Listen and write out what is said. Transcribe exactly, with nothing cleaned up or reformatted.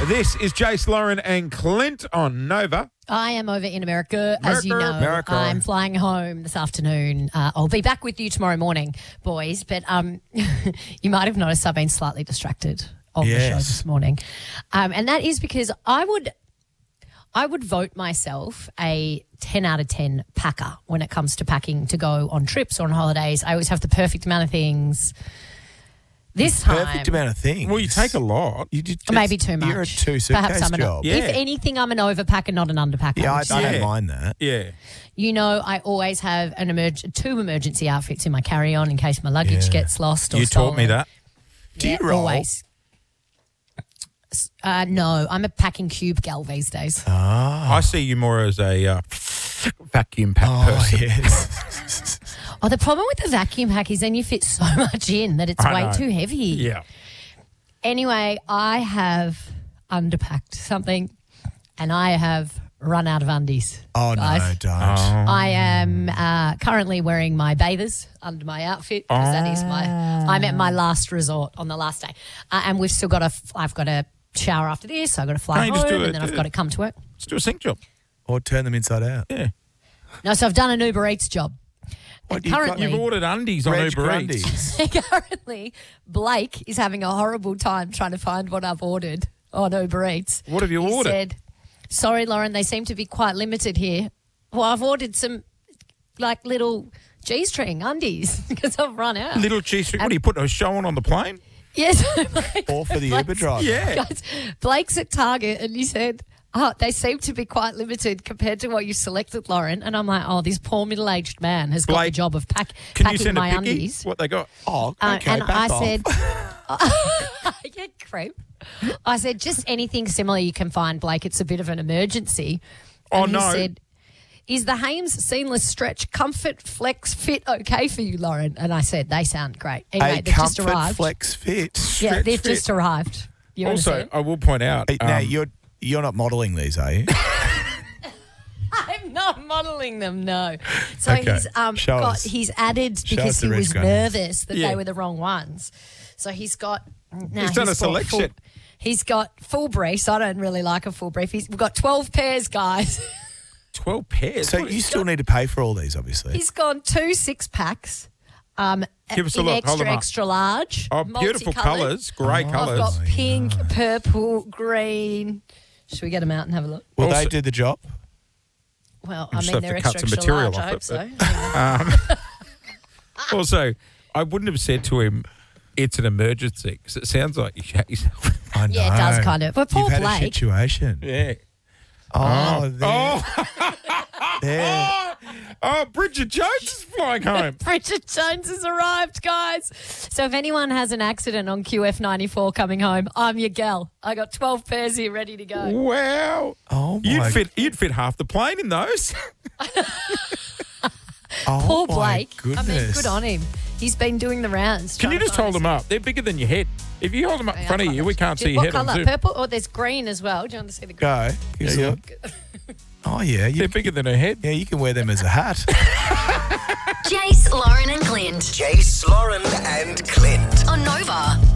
This is Jace, Lauren and Clint on Nova. I am over in America, as you know. America. I'm flying home this afternoon. Uh, I'll be back with you tomorrow morning, boys. But um, you might have noticed I've been slightly distracted on Yes. the show this morning. Um, and that is because I would I would vote myself a ten out of ten packer when it comes to packing to go on trips or on holidays. I always have the perfect amount of things. This time, Perfect amount of things. Well, you take a lot. You did, maybe too much. You're a two suitcase Perhaps I'm an, job. Yeah. If anything, I'm an overpacker, not an underpacker. Yeah, I, which is I Yeah. don't mind that. Yeah. You know, I always have an emerg- two emergency outfits in my carry-on in case my luggage Yeah. gets lost or You taught me stolen. that. Do you Yeah, roll? Always. S- Uh, no, I'm a packing cube gal these days. Ah. I see you more as a uh, vacuum pack Oh, person. yes. Oh, the problem with the vacuum pack is then you fit so much in that it's I way know. too heavy. Yeah. Anyway, I have underpacked something and I have run out of undies. Oh, no, guys. don't. I am uh, currently wearing my bathers under my outfit because that is my. I'm at my last resort on the last day, uh, and we've still got a. I've got to shower after this. I've got to fly Can't you just home, do and it, then I've uh, got to come to work. Let's do a sync job. Or turn them inside out. Yeah. No, so I've done an Uber Eats job. What, And you've got- currently, You've ordered undies on Reg Uber Eats. Grundies. currently, Blake is having a horrible time trying to find what I've ordered on Uber Eats. What have you He ordered? said, sorry, Lauren, they seem to be quite limited here. Well, I've ordered some like little G-string undies because I've run out. Little cheese. What are you putting a show on on the plane? Yes. Or for the Blake's- Uber driver. Yeah. Guys, Blake's at Target and he said, oh, they seem to be quite limited compared to what you selected, Lauren. And I'm like, oh, this poor middle-aged man has got Blake, the job of pack, Can packing you send my a picky? undies. What they got? Oh, Uh, okay, and back I off. said, yeah, creep. I said, just anything similar you can find, Blake. It's a bit of an emergency. Oh, and he no. said, is the Hames Seamless Stretch Comfort Flex Fit okay for you, Lauren? And I said, they sound great. Anyway, a they've just comfort arrived. flex fit. yeah, Stretch they've fit. just arrived. You Also, understand? I will point out. Hey, now, um, you're, you're not modelling these, are you? I'm not modelling them, no. So Okay. he's um Show got us. he's added Show because us the he red was scrunnies. nervous that Yeah. they were the wrong ones. So he's got now He's done a bought selection. Full, he's got full briefs. I don't really like a full brief. He's, we've got twelve pairs, guys. twelve pairs. So What- you still need to pay for all these, obviously. He's gone two six packs. Um, Give us a in look. Hold extra them up. extra large. Oh, beautiful multicoloured. colours. Great I've colours. got pink, purple, green. Should we get them out and have a look? Will Also- they do the job? Well, We'll I just mean, have they're to cut extra, some extra material large. I hope off so. it, Also, I wouldn't have said to him, it's an emergency, because it sounds like you shut yourself. I know. Yeah, it does kind of. But poor You've had a Blake. situation. Yeah. Oh, there. Oh, there. oh, oh, Bridget Jones is flying home. Bridget Jones has arrived, guys. So if anyone has an accident on Q F ninety-four coming home, I'm your gal. I got twelve pairs here ready to go. Wow. Oh, my. You'd fit, you'd fit half the plane in those. Oh, Poor my Blake. Goodness. I mean, good on him. He's been doing the rounds. Can trying you to just find hold us- them up? They're bigger than your head. If you hold them up in Yeah, front of I'll you, find we it. can't Do- see your what head on colour? Zoom. Purple? Or there's green as well. Do you want to see the green? Go. Give us Yeah, a look. Oh, yeah. You, They're bigger than her head. yeah, you can wear them as a hat. Jace, Lauren, and Clint Jace, Lauren, and Clint. on Nova.